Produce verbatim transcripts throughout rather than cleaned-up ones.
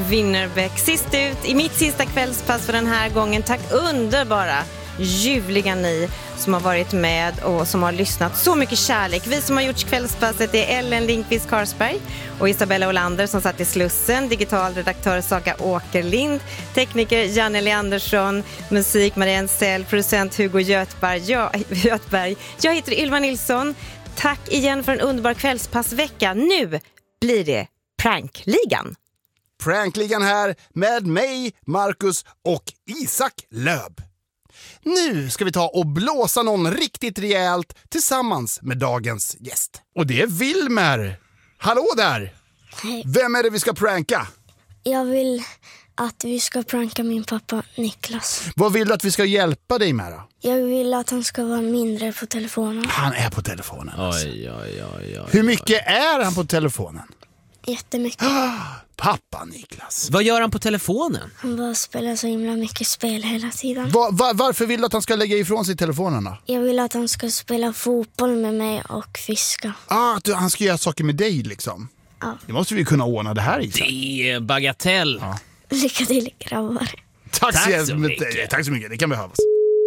Winnerbäck. Sist ut i mitt sista kvällspass för den här gången. Tack underbara, ljuvliga ni som har varit med och som har lyssnat. Så mycket kärlek. Vi som har gjort kvällspasset är Ellen Lindqvist Karsberg och Isabella Olander som satt i Slussen, digital redaktör Saga Åkerlind, tekniker Janne Andersson, musik Marianne Sell, producent Hugo Götberg. Jag, Götberg. Jag heter Ylva Nilsson. Tack igen för en underbar kvällspassvecka. Nu blir det Prankligan. Prankligan här med mig, Marcus och Isak Löb. Nu ska vi ta och blåsa någon riktigt rejält tillsammans med dagens gäst. Och det är Wilmer. Hallå där! Hej. Vem är det vi ska pranka? Jag vill att vi ska pranka min pappa Niklas. Vad vill du att vi ska hjälpa dig med då? Jag vill att han ska vara mindre på telefonen. Han är på telefonen alltså. Oj, oj, oj, oj. Hur mycket är han på telefonen? Jättemycket. Pappa Niklas. Vad gör han på telefonen? Han bara spelar så himla mycket spel hela tiden. Va, va, varför vill du att han ska lägga ifrån sig telefonen då? Jag vill att han ska spela fotboll med mig och fiska. Ah, du, han ska göra saker med dig liksom. Ja. Det måste vi kunna ordna det här, Isak. Det är bagatell. Ja. Lycka till, grabbar. Tack, Tack så så mycket. mycket. Tack så mycket, det kan behövas.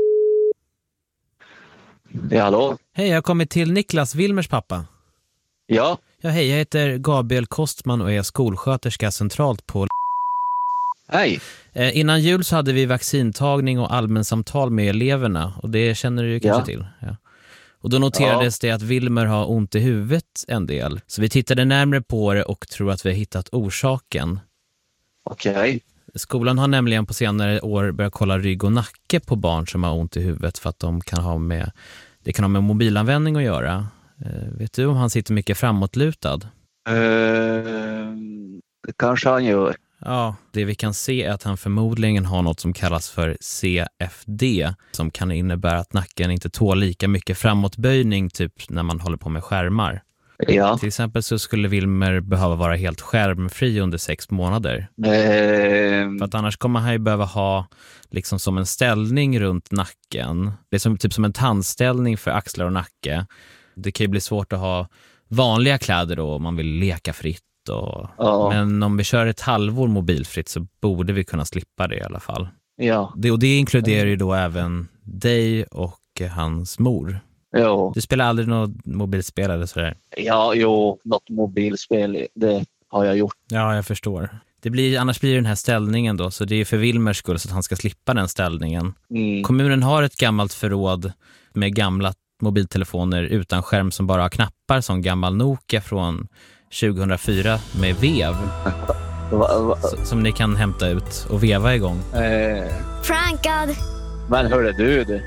Ja, hallå? Hej, jag har kommit till Niklas Wilmers pappa. Ja, Ja, hej, jag heter Gabriel Kostman och är skolsköterska centralt på... hej. Eh, innan jul så hade vi vaccintagning och allmänsamtal med eleverna. Och det känner du ju kanske Ja. till. Ja. Och då noterades det att Wilmer har ont i huvudet en del. Så vi tittade närmare på det och tror att vi har hittat orsaken. Okej. Skolan har nämligen på senare år börjat kolla rygg och nacke på barn som har ont i huvudet för att de kan ha med, det kan ha med mobilanvändning att göra. Eh, vet du om han sitter mycket framåtlutad? Uh, det kanske han gör. Ja, det vi kan se är att han förmodligen har något som kallas för C F D som kan innebära att nacken inte tål lika mycket framåtböjning typ när man håller på med skärmar. Ja. Till exempel så skulle Wilmer behöva vara helt skärmfri under sex månader. Uh, För att annars kommer han ju behöva ha liksom som en ställning runt nacken. Det är som, typ som en tandställning för axlar och nacke. Det kan ju bli svårt att ha vanliga kläder då om man vill leka fritt. Och... Ja. Men om vi kör ett halvår mobilfritt så borde vi kunna slippa det i alla fall. ja. Det, och det inkluderar ju då även dig och hans mor. Jo. Du spelar aldrig något mobilspel eller sådär? Ja, jo. Något mobilspel, det har jag gjort. Ja, jag förstår. Det blir, annars blir det den här ställningen då, så det är för Wilmers skull så att han ska slippa den ställningen. Mm. Kommunen har ett gammalt förråd med gamla mobiltelefoner utan skärm som bara har knappar, som gammal Nokia från tjugohundrafyra med vev Va, va, s- som ni kan hämta ut och veva igång. eh, Prankad! men hörde du det?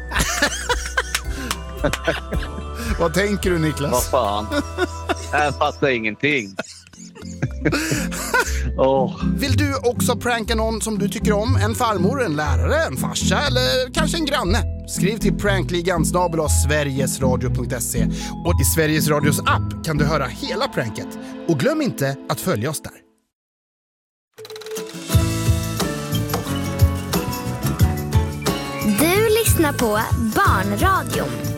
Vad tänker du, Vad Niklas? fan? Jag fattar ingenting. Åh, Vill du också pranka någon som du tycker om? En farmor, en lärare, en farsa eller kanske en granne? Skriv till prankligan snabel-a sverigesradio punkt se och i Sveriges Radios app kan du höra hela pranket. Och glöm inte att följa oss där. Du lyssnar på Barnradion.